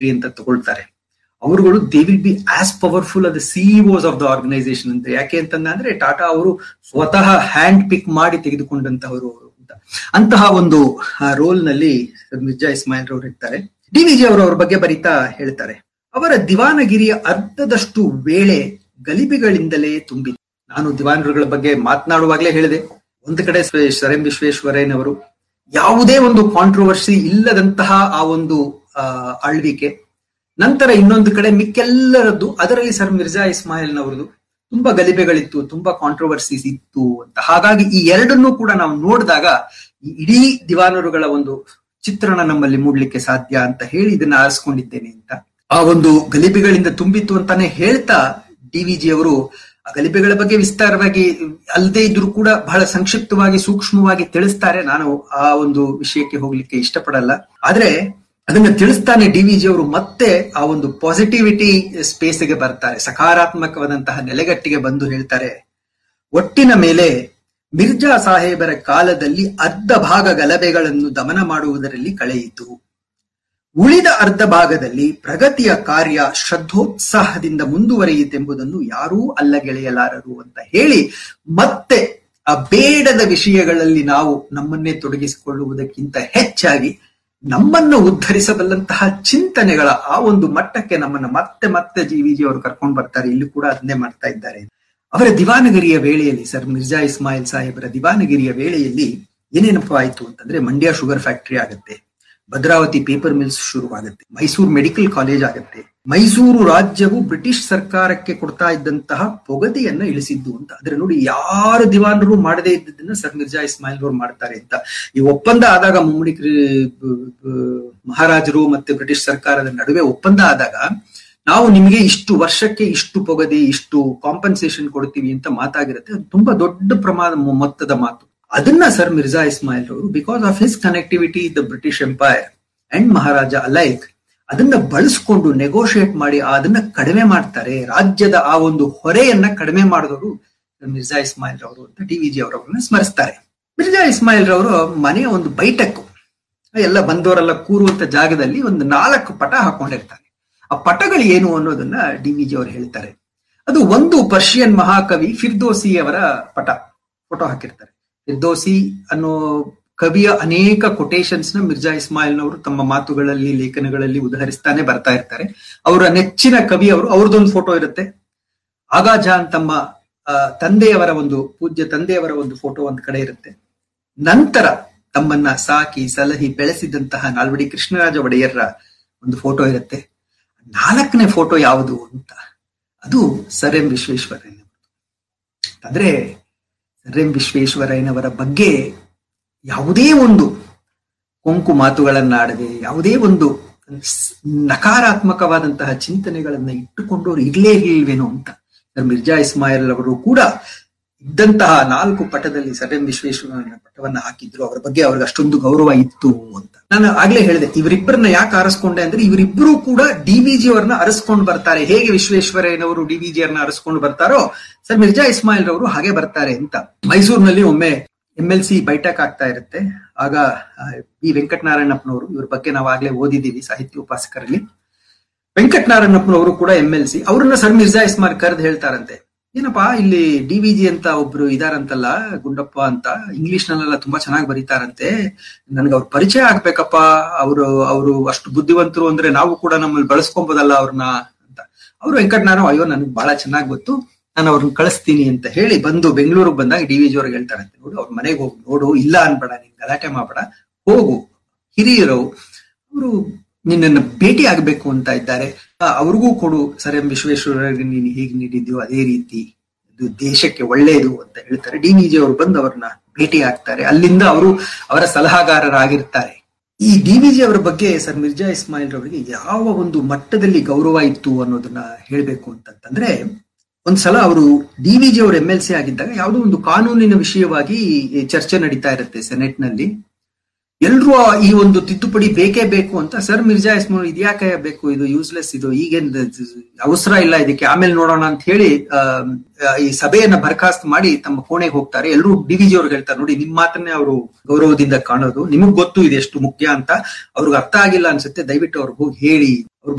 ಅಂತ ತಗೊಳ್ತಾರೆ. ಅವರುಗಳು they will be as powerful as the CEOs of the organisation ಅಂತ. ಯಾಕೆ ಅಂತಂದ್ರೆ ಟಾಟಾ ಅವರು ಸ್ವತಃ ಹ್ಯಾಂಡ್ ಪಿಕ್ ಮಾಡಿ ತೆಗೆದುಕೊಂಡಂತಹವರು ಅಂತ. ಅಂತಹ ಒಂದು ರೋಲ್ ನಲ್ಲಿ ಮಿರ್ಜಾ ಇಸ್ಮಾಯಿಲ್ ರವರು ಇರ್ತಾರೆ. ಡಿವಿಜಿ ಅವರು ಅವ್ರ ಬಗ್ಗೆ ಬರೀತಾ ಹೇಳ್ತಾರೆ, ಅವರ ದಿವಾನಗಿರಿಯ ಅರ್ಧದಷ್ಟು ವೇಳೆ ಗಲಿಬಿಗಳಿಂದಲೇ ತುಂಬಿದೆ. ನಾನು ದಿವಾನರುಗಳ ಬಗ್ಗೆ ಮಾತನಾಡುವಾಗಲೇ ಹೇಳಿದೆ, ಒಂದು ಕಡೆ ಸರ್ ಎಂ ವಿಶ್ವೇಶ್ವರಯ್ಯನವರು ಯಾವುದೇ ಒಂದು ಕಾಂಟ್ರವರ್ಸಿ ಇಲ್ಲದಂತಹ ಆ ಒಂದು ಆಳ್ವಿಕೆ, ನಂತರ ಇನ್ನೊಂದು ಕಡೆ ಮಿಕ್ಕೆಲ್ಲರದ್ದು, ಅದರಲ್ಲಿ ಸರ್ ಮಿರ್ಜಾ ಇಸ್ಮಾಯಿಲ್ನವರದು ತುಂಬಾ ಗಲಿಬೆಗಳಿತ್ತು, ತುಂಬಾ ಕಾಂಟ್ರವರ್ಸೀಸ್ ಇತ್ತು ಅಂತ. ಹಾಗಾಗಿ ಈ ಎರಡನ್ನೂ ಕೂಡ ನಾವು ನೋಡಿದಾಗ ಈ ಇಡೀ ದಿವಾನರುಗಳ ಒಂದು ಚಿತ್ರಣ ನಮ್ಮಲ್ಲಿ ಮೂಡ್ಲಿಕ್ಕೆ ಸಾಧ್ಯ ಅಂತ ಹೇಳಿ ಇದನ್ನ ಆರಿಸ್ಕೊಂಡಿದ್ದೇನೆ ಅಂತ. ಆ ಒಂದು ಗಲಿಬೆಗಳಿಂದ ತುಂಬಿತ್ತು ಅಂತಾನೆ ಹೇಳ್ತಾ ಡಿವಿಜಿ ಅವರು ಆ ಗಲಿಬೆಗಳ ಬಗ್ಗೆ ವಿಸ್ತಾರವಾಗಿ ಅಲ್ಲದೆ ಇದ್ರೂ ಕೂಡ ಬಹಳ ಸಂಕ್ಷಿಪ್ತವಾಗಿ ಸೂಕ್ಷ್ಮವಾಗಿ ತಿಳಿಸ್ತಾರೆ. ನಾನು ಆ ಒಂದು ವಿಷಯಕ್ಕೆ ಹೋಗ್ಲಿಕ್ಕೆ ಇಷ್ಟಪಡಲ್ಲ. ಆದ್ರೆ ಅದನ್ನ ತಿಳಿಸ್ತಾನೆ ಡಿವಿಜಿ ಅವರು ಮತ್ತೆ ಆ ಒಂದು ಪಾಸಿಟಿವಿಟಿ ಸ್ಪೇಸ್ಗೆ ಬರ್ತಾರೆ, ಸಕಾರಾತ್ಮಕವಾದಂತಹ ನೆಲೆಗಟ್ಟಿಗೆ ಬಂದು ಹೇಳ್ತಾರೆ, ಒಟ್ಟಿನ ಮೇಲೆ ಮಿರ್ಜಾ ಸಾಹೇಬರ ಕಾಲದಲ್ಲಿ ಅರ್ಧ ಭಾಗ ಗಲಭೆಗಳನ್ನು ದಮನ ಮಾಡುವುದರಲ್ಲಿ ಕಳೆಯಿತು. ಉಳಿದ ಅರ್ಧ ಭಾಗದಲ್ಲಿ ಪ್ರಗತಿಯ ಕಾರ್ಯ ಶ್ರದ್ಧೋತ್ಸಾಹದಿಂದ ಮುಂದುವರಿಯಿತೆಂಬುದನ್ನು ಯಾರೂ ಅಲ್ಲಗೆಳೆಯಲಾರರು ಅಂತ ಹೇಳಿ ಮತ್ತೆ ಆ ಬೇಡದ ವಿಷಯಗಳಲ್ಲಿ ನಾವು ನಮ್ಮನ್ನೇ ತೊಡಗಿಸಿಕೊಳ್ಳುವುದಕ್ಕಿಂತ ಹೆಚ್ಚಾಗಿ ನಮ್ಮನ್ನು ಉದ್ಧರಿಸಬಲ್ಲಂತಹ ಚಿಂತನೆಗಳ ಆ ಒಂದು ಮಟ್ಟಕ್ಕೆ ನಮ್ಮನ್ನ ಮತ್ತೆ ಮತ್ತೆ ಜಿವಿಜಿ ಅವರು ಕರ್ಕೊಂಡು ಬರ್ತಾರೆ. ಇಲ್ಲಿ ಕೂಡ ಅದನ್ನೇ ಮಾಡ್ತಾ ಇದ್ದಾರೆ. ಅವರ ದಿವಾನಗಿರಿಯ ವೇಳೆಯಲ್ಲಿ, ಸರ್ ಮಿರ್ಜಾ ಇಸ್ಮಾಯಿಲ್ ಸಾಹೇಬರ ದಿವಾನಗಿರಿಯ ವೇಳೆಯಲ್ಲಿ ಏನೇನಪ್ಪ ಆಯ್ತು ಅಂತಂದ್ರೆ, ಮಂಡ್ಯ ಶುಗರ್ ಫ್ಯಾಕ್ಟರಿ ಆಗುತ್ತೆ, ಭದ್ರಾವತಿ ಪೇಪರ್ ಮಿಲ್ಸ್ ಶುರುವಾಗುತ್ತೆ, ಮೈಸೂರು ಮೆಡಿಕಲ್ ಕಾಲೇಜ್ ಆಗುತ್ತೆ, ಮೈಸೂರು ರಾಜ್ಯವು ಬ್ರಿಟಿಷ್ ಸರ್ಕಾರಕ್ಕೆ ಕೊಡ್ತಾ ಇದ್ದಂತಹ ಪೊಗದೆಯನ್ನ ಇಳಿಸಿದ್ದು ಅಂತ. ಆದ್ರೆ ನೋಡಿ, ಯಾರು ದಿವಾನರು ಮಾಡದೇ ಇದ್ದದನ್ನ ಸರ್ ಮಿರ್ಜಾ ಇಸ್ಮಾಯಿಲ್ ಅವರು ಮಾಡ್ತಾರೆ ಅಂತ. ಈ ಒಪ್ಪಂದ ಆದಾಗ, ಮುಮ್ಮಡಿ ಮಹಾರಾಜರು ಮತ್ತೆ ಬ್ರಿಟಿಷ್ ಸರ್ಕಾರದ ನಡುವೆ ಒಪ್ಪಂದ ಆದಾಗ, ನಾವು ನಿಮಗೆ ಇಷ್ಟು ವರ್ಷಕ್ಕೆ ಇಷ್ಟು ಪೊಗದೆ, ಇಷ್ಟು ಕಾಂಪನ್ಸೇಷನ್ ಕೊಡ್ತೀವಿ ಅಂತ ಮಾತಾಗಿರುತ್ತೆ. ಅದು ತುಂಬಾ ದೊಡ್ಡ ಪ್ರಮಾಣ ಮೊತ್ತದ ಮಾತು. ಅದನ್ನ ಸರ್ ಮಿರ್ಜಾ ಇಸ್ಮಾಯಿಲ್ ಅವರು, because of his connectivity the British empire and Maharaja alike, ಅದನ್ನ ಬಳಸ್ಕೊಂಡು ನೆಗೋಷಿಯೇಟ್ ಮಾಡಿ ಅದನ್ನ ಕಡಿಮೆ ಮಾಡ್ತಾರೆ. ರಾಜ್ಯದ ಆ ಒಂದು ಹೊರೆಯನ್ನ ಕಡಿಮೆ ಮಾಡಿದವರು ಮಿರ್ಜಾ ಇಸ್ಮಾಯಿಲ್ ರವರು ಅಂತ ಡಿವಿಜಿ ಅವರವ್ರನ್ನ ಸ್ಮರಿಸ್ತಾರೆ. ಮಿರ್ಜಾ ಇಸ್ಮಾಯಿಲ್ ರವರು ಮನೆಯ ಒಂದು ಬೈಟಕ್ಕು, ಎಲ್ಲ ಬಂದವರೆಲ್ಲ ಕೂರುವಂತ ಜಾಗದಲ್ಲಿ ಒಂದು 4 ಪಟ ಹಾಕೊಂಡಿರ್ತಾರೆ. ಆ ಪಟಗಳು ಏನು ಅನ್ನೋದನ್ನ ಡಿವಿಜಿ ಅವರು ಹೇಳ್ತಾರೆ. ಅದು ಒಂದು ಪರ್ಷಿಯನ್ ಮಹಾಕವಿ ಫಿರ್ದೋಸಿ ಅವರ ಫೋಟೋ ಹಾಕಿರ್ತಾರೆ. ಫಿರ್ದೋಸಿ ಅನ್ನೋ ಕವಿಯ ಅನೇಕ ಕೊಟೇಶನ್ಸ್ ನ ಮಿರ್ಜಾ ಇಸ್ಮಾಯಿಲ್ನವರು ತಮ್ಮ ಮಾತುಗಳಲ್ಲಿ, ಲೇಖನಗಳಲ್ಲಿ ಉದಾಹರಿಸ್ತಾನೆ ಬರ್ತಾ ಇರ್ತಾರೆ. ಅವರ ನೆಚ್ಚಿನ ಕವಿ ಅವ್ರದ್ದೊಂದು ಫೋಟೋ ಇರುತ್ತೆ. ಆಗಾ ಜಾನ್ ತಮ್ಮ ತಂದೆಯವರ ಒಂದು ಪೂಜ್ಯ ತಂದೆಯವರ ಒಂದು ಫೋಟೋ ಒಂದ್ ಕಡೆ ಇರುತ್ತೆ. ನಂತರ ತಮ್ಮನ್ನ ಸಾಕಿ ಸಲಹಿ ಬೆಳೆಸಿದಂತಹ ನಾಲ್ವಡಿ ಕೃಷ್ಣರಾಜ ಒಡೆಯರ್ರ ಒಂದು ಫೋಟೋ ಇರುತ್ತೆ. 4ನೇ ಫೋಟೋ ಯಾವುದು ಅಂತ, ಅದು ಸರ್ ಎಂ ವಿಶ್ವೇಶ್ವರಯ್ಯನವರು. ಆದ್ರೆ ಸರ್ ಎಂ ವಿಶ್ವೇಶ್ವರಯ್ಯನವರ ಬಗ್ಗೆ ಯಾವುದೇ ಒಂದು ಕೊಂಕು ಮಾತುಗಳನ್ನಾಡದೆ, ಯಾವುದೇ ಒಂದು ನಕಾರಾತ್ಮಕವಾದಂತಹ ಚಿಂತನೆಗಳನ್ನ ಇಟ್ಟುಕೊಂಡವ್ರು ಇರ್ಲೇ ಇರ್ಲಿಲ್ವೇನೋ ಅಂತ. ಸರ್ ಮಿರ್ಜಾ ಇಸ್ಮಾಯಿಲ್ ಅವರು ಕೂಡ ಇದ್ದಂತಹ 4 ಪಟದಲ್ಲಿ ಸರ್ ಎಂ ವಿಶ್ವೇಶ್ವರಯ್ಯನ ಪಟವನ್ನ ಹಾಕಿದ್ರು. ಅವರ ಬಗ್ಗೆ ಅವ್ರಿಗೆ ಅಷ್ಟೊಂದು ಗೌರವ ಇತ್ತು ಅಂತ. ನಾನು ಆಗ್ಲೇ ಹೇಳಿದೆ, ಇವರಿಬ್ಬರನ್ನ ಯಾಕೆ ಆರಿಸ್ಕೊಂಡೆ ಅಂದ್ರೆ, ಇವರಿಬ್ಬರು ಕೂಡ ಡಿವಿಜಿ ಅವರನ್ನ ಅರಸ್ಕೊಂಡು ಬರ್ತಾರೆ. ಹೇಗೆ ವಿಶ್ವೇಶ್ವರಯ್ಯನವರು ಡಿವಿಜಿ ಅವರನ್ನ ಅರಸ್ಕೊಂಡು ಬರ್ತಾರೋ, ಸರ್ ಮಿರ್ಜಾ ಇಸ್ಮಾಯಿಲ್ ರವರು ಹಾಗೆ ಬರ್ತಾರೆ ಅಂತ. ಮೈಸೂರಿನಲ್ಲಿ ಒಮ್ಮೆ MLC ಬೈಠಕ್ ಆಗ್ತಾ ಇರುತ್ತೆ. ಆಗ ಬಿ ವೆಂಕಟನಾರಾಯಣಪ್ಪನವರು, ಇವ್ರ ಬಗ್ಗೆ ನಾವು ಆಗ್ಲೇ ಓದಿದ್ದೀವಿ ಸಾಹಿತ್ಯ ಉಪಾಸಕರಲ್ಲಿ. ವೆಂಕಟನಾರಾಯಣಪ್ಪನವರು ಕೂಡ MLC, ಅವ್ರನ್ನ ಸರ್ ಮಿರ್ಜಾ ಇಸ್ಮಾಯಿಲ್ ಕರೆದು ಹೇಳ್ತಾರಂತೆ, ಏನಪ್ಪಾ ಇಲ್ಲಿ ಡಿವಿಜಿ ಅಂತ ಒಬ್ರು ಇದಾರಂತಲ್ಲ, ಗುಂಡಪ್ಪ ಅಂತ, ಇಂಗ್ಲಿಷ್ ನಲ್ಲೆಲ್ಲ ತುಂಬಾ ಚೆನ್ನಾಗಿ ಬರೀತಾರಂತೆ, ನನ್ಗೆ ಅವ್ರ ಪರಿಚಯ ಆಗ್ಬೇಕಪ್ಪ, ಅವರು ಅಷ್ಟು ಬುದ್ಧಿವಂತರು ಅಂದ್ರೆ ನಾವು ಕೂಡ ನಮ್ಮಲ್ಲಿ ಬಳಸ್ಕೊಬೋದಲ್ಲ ಅವ್ರನ್ನ ಅಂತ. ಅವ್ರು ವೆಂಕಟನಾರಾಯಣ, ಅಯ್ಯೋ ನನ್ಗೆ ಬಹಳ ಚೆನ್ನಾಗಿ ಗೊತ್ತು, ನಾನು ಅವ್ರನ್ನ ಕಳಿಸ್ತೀನಿ ಅಂತ ಹೇಳಿ ಬಂದು ಬೆಂಗಳೂರಿಗೆ ಬಂದಾಗ ಡಿವಿಜಿ ಅವ್ರಿಗೆ ಹೇಳ್ತಾರಂತೆ, ನೋಡು ಅವ್ರ ಮನೆಗೆ ಹೋಗಿ ನೋಡು, ಇಲ್ಲ ಅನ್ಬೇಡ, ನೀನ್ ಗಲಾಟೆ ಮಾಡ್ಬೇಡ, ಹೋಗು, ಹಿರಿಯರು ಅವರು ನಿನ್ನನ್ನು ಭೇಟಿ ಆಗ್ಬೇಕು ಅಂತ ಇದ್ದಾರೆ, ಅವ್ರಿಗೂ ಕೊಡು, ಸರ್ ಎಂ ವಿಶ್ವೇಶ್ವರಯ್ಯನಿಗೆ ನೀನು ಹೇಗೆ ನೀಡಿದ್ಯೋ ಅದೇ ರೀತಿ, ಇದು ದೇಶಕ್ಕೆ ಒಳ್ಳೆಯದು ಅಂತ ಹೇಳ್ತಾರೆ. ಡಿವಿಜಿ ಅವರು ಬಂದು ಅವ್ರನ್ನ ಭೇಟಿ ಆಗ್ತಾರೆ. ಅಲ್ಲಿಂದ ಅವರು ಅವರ ಸಲಹಾಗಾರರಾಗಿರ್ತಾರೆ. ಈ ಡಿವಿಜಿ ಅವರ ಬಗ್ಗೆ ಸರ್ ಮಿರ್ಜಾ ಇಸ್ಮಾಯಿಲ್ ರವರಿಗೆ ಯಾವ ಒಂದು ಮಟ್ಟದಲ್ಲಿ ಗೌರವ ಇತ್ತು ಅನ್ನೋದನ್ನ ಹೇಳ್ಬೇಕು ಅಂತಂದ್ರೆ, ಒಂದ್ಸಲ ಅವರು ಡಿವಿಜಿ ಅವರು MLC ಆಗಿದ್ದಾಗ ಯಾವುದೋ ಒಂದು ಕಾನೂನಿನ ವಿಷಯವಾಗಿ ಚರ್ಚೆ ನಡೀತಾ ಇರುತ್ತೆ ಸೆನೆಟ್ ನಲ್ಲಿ. ಎಲ್ರು ಈ ಒಂದು ತಿದ್ದುಪಡಿ ಬೇಕೇ ಬೇಕು ಅಂತ. ಸರ್ ಮಿರ್ಜಾ ಇಸ್ಮಾಯಿಲ್ ಇದ್ಯಾಕೆ ಬೇಕು, ಇದು ಯೂಸ್ಲೆಸ್, ಇದು ಈಗೇನ್ ಅವಸರ ಇಲ್ಲ ಇದಕ್ಕೆ, ಆಮೇಲೆ ನೋಡೋಣ ಅಂತ ಹೇಳಿ ಈ ಸಭೆಯನ್ನ ಬರ್ಖಾಸ್ತ್ ಮಾಡಿ ತಮ್ಮ ಕೋಣೆಗೆ ಹೋಗ್ತಾರೆ. ಎಲ್ಲರೂ ಡಿವಿಜಿ ಅವ್ರಿಗೆ ಹೇಳ್ತಾರೆ, ನೋಡಿ ನಿಮ್ ಮಾತನ್ನೇ ಅವರು ಗೌರವದಿಂದ ಕಾಣೋದು, ನಿಮಗ್ ಗೊತ್ತು ಇದು ಎಷ್ಟು ಮುಖ್ಯ ಅಂತ, ಅವ್ರಿಗೆ ಅರ್ಥ ಆಗಿಲ್ಲ ಅನ್ಸುತ್ತೆ, ದಯವಿಟ್ಟು ಅವ್ರಿಗೆ ಹೋಗಿ ಹೇಳಿ